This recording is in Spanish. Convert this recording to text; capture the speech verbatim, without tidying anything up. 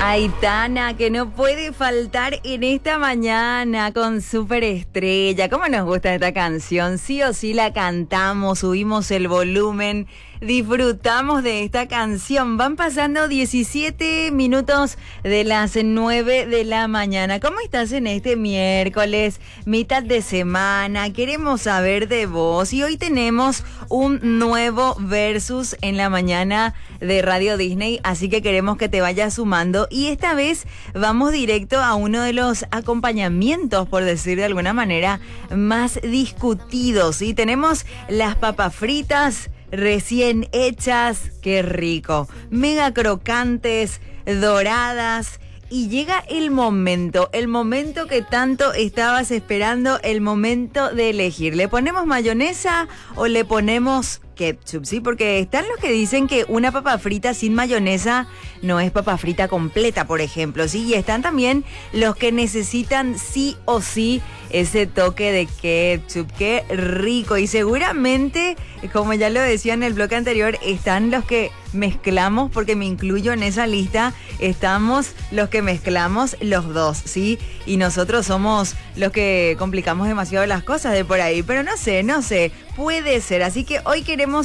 Aitana, que no puede faltar en esta mañana con Superestrella. ¿Cómo nos gusta esta canción? Sí o sí la cantamos, subimos el volumen, disfrutamos de esta canción. Van pasando diecisiete minutos de las nueve de la mañana. ¿Cómo estás en este miércoles, mitad de semana? Queremos saber de vos y hoy tenemos un nuevo versus en la mañana de Radio Disney, así que queremos que te vayas sumando y esta vez vamos directo a uno de los acompañamientos, por decir de alguna manera, más discutidos. Y tenemos las papas fritas recién hechas, qué rico, mega crocantes, doradas. Y llega el momento, el momento que tanto estabas esperando, el momento de elegir. ¿Le ponemos mayonesa o le ponemos ketchup? Sí, porque están los que dicen que una papa frita sin mayonesa no es papa frita completa, por ejemplo, sí, y están también los que necesitan sí o sí ese toque de ketchup. Qué rico. Y seguramente, como ya lo decía en el bloque anterior, están los que mezclamos, porque me incluyo en esa lista, estamos los que mezclamos los dos, ¿sí? Y nosotros somos los que complicamos demasiado las cosas de por ahí, pero no sé, no sé, puede ser. Así que hoy queremos